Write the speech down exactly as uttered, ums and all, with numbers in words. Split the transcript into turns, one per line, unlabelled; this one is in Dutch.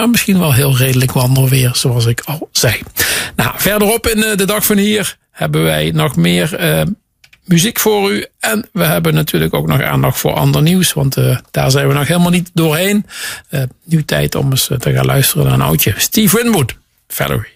maar misschien wel heel redelijk wandelweer, zoals ik al zei. Nou, verderop in de dag van hier hebben wij nog meer uh, muziek voor u. En we hebben natuurlijk ook nog aandacht voor ander nieuws, want uh, daar zijn we nog helemaal niet doorheen. Uh, nu tijd om eens te gaan luisteren naar een oudje. Steve Winwood, Valerie.